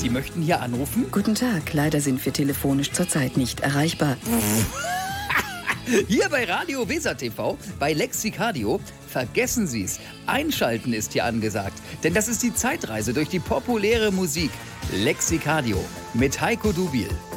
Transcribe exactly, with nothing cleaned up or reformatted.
Sie möchten hier anrufen? Guten Tag, leider sind wir telefonisch zurzeit nicht erreichbar. Hier bei Radio Weser T V, bei Lexicadio, vergessen Sie es. Einschalten ist hier angesagt. Denn das ist die Zeitreise durch die populäre Musik. Lexicadio mit Heiko Dubil.